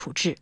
处置。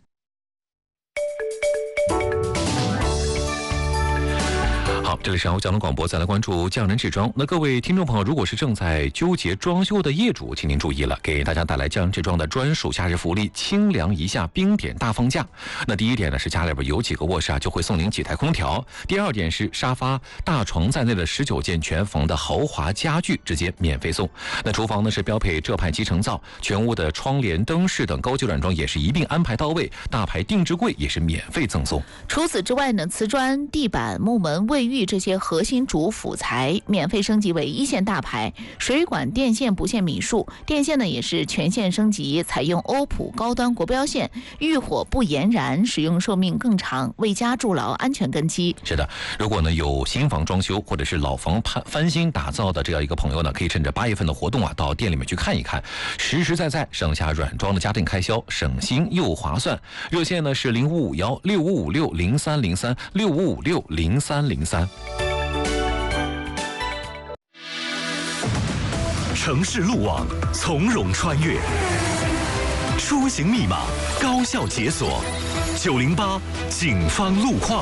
好，这里是交通广播，再来关注匠人制装。那各位听众朋友，如果是正在纠结装修的业主，请您注意了，给大家带来匠人制装的专属夏日福利——清凉一夏冰点大放价。那第一点呢是家里边有几个卧室就会送您几台空调；第二点是沙发、大床在内的19件全房的豪华家具直接免费送。那厨房呢是标配浙派集成灶，全屋的窗帘、灯饰等高级软装也是一并安排到位，大牌定制柜也是免费赠送。 除此之外呢，瓷砖、地板、木门、卫浴这些核心主辅材免费升级为1线大牌，水管电线不限米数，电线呢也是全线升级，采用欧普高端国标线，遇火不延燃，使用寿命更长，为家筑牢安全根基。 是的，如果呢有新房装修或者是老房翻新打造的这样一个朋友呢，可以趁着8月份的活动到店里面去看一看，实实在在省下软装的家电开销，省心又划算。热线呢是05516556030365560303。 城市路网从容穿越，出行密码高效解锁，908警方路况。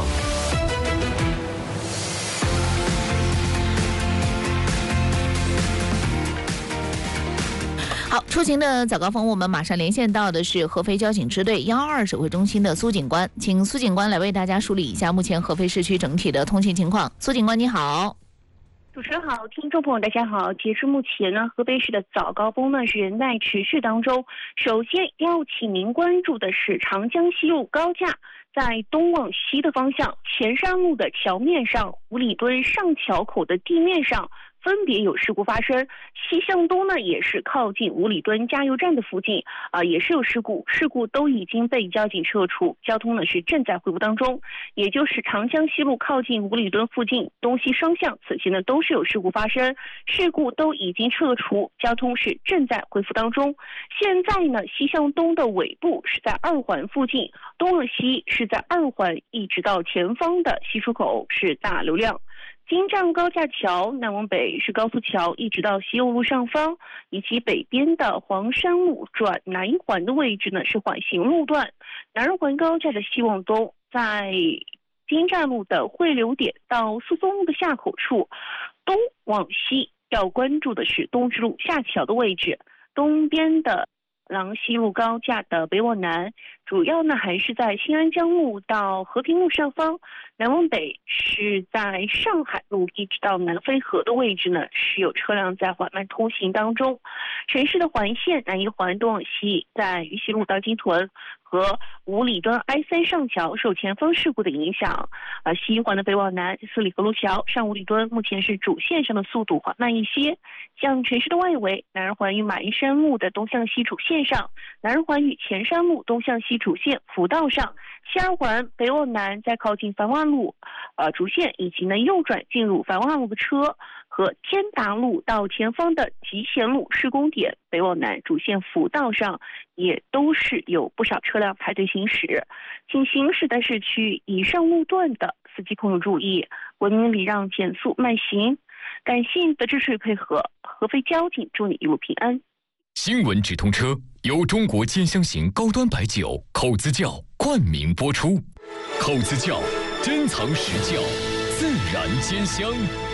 好，出行的早高峰，我们马上连线到的是合肥交警支队122指挥中心的苏警官，请苏警官来为大家梳理一下目前合肥市区整体的通行情况。苏警官你好。 主持人好，听众朋友大家好。截至目前呢，合肥市的早高峰呢仍在持续当中。首先要请您关注的是长江西路高架在东往西的方向，前山路的桥面上、五里墩上桥口的地面上分别有事故发生。西向东呢也是靠近五里墩加油站的附近也是有事故都已经被交警撤除，交通呢是正在恢复当中。也就是长江西路靠近五里墩附近东西双向此前呢都是有事故发生，事故都已经撤除，交通是正在恢复当中。现在呢西向东的尾部是在2环附近，东往西是在2环一直到前方的西出口是大流量。京站高架桥南往北是高速桥一直到西右路上方，以及北边的黄山路转南一环的位置呢是缓行路段。南2环高架的西往东，在京站路的汇流点到苏松路的下口处，东往西要关注的是东直路下桥的位置。东边的郎西路高架的北往南，主要呢还是在新安江路到和平路上方，南往北是在上海路一直到南飞河的位置呢是有车辆在缓慢通行当中。城市的环线南一环东往西，在渝西路到金屯和五里墩 I3上桥受前方事故的影响，西一环的北往南四里河路桥上五里墩目前是主线上的速度缓慢一些。像城市的外围，南2环与马鞍山路的东向西主线上，南2环与前山路东向西主线辅道上，西2环北往南在靠近繁华路主线以及呢右转进入繁华路的车，和天达路到前方的集贤路施工点北往南主线辅道上也都是有不少车辆排队行驶。请行驶在市区以上路段的司机朋友注意，文明礼让，减速慢行。感谢您的支持与配合，合肥交警祝你一路平安。 新闻直通车由中国尖香型高端白酒口子窖冠名播出，口子窖珍藏实窖，自然兼香。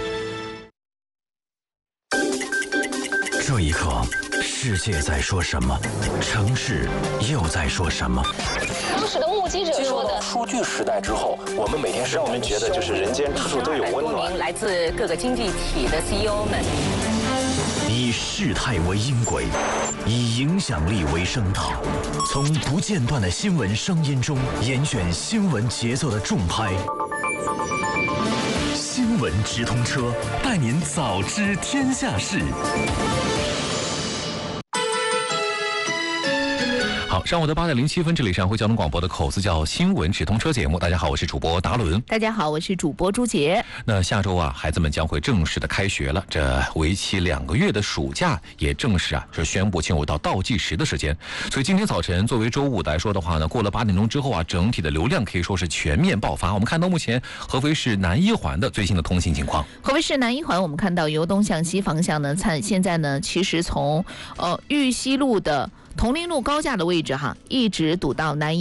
这一刻，世界在说什么？城市又在说什么？ 当时的目击者说的， 数据时代之后，我们每天让我们觉得就是人间处处都有温暖。 来自各个经济体的 CEO 们， 以事态为音轨，以影响力为声道，从不间断的新闻声音中严选新闻节奏的重拍。新闻直通车，带您早知天下事。 好，上午的8点07分，这里是安徽交通广播的口子窖新闻直通车节目。大家好，我是主播达伦。 大家好，我是主播朱杰。 那下周孩子们将会正式的开学了，这为期2个月的暑假也正式是宣布进入到倒计时的时间。所以今天早晨作为周五来说的话呢，过了8点钟之后整体的流量可以说是全面爆发。我们看到目前合肥市南一环的最新的通行情况。 合肥市南一环，我们看到由东向西方向呢，现在呢其实从豫西路的铜陵路高架的位置一直堵到南一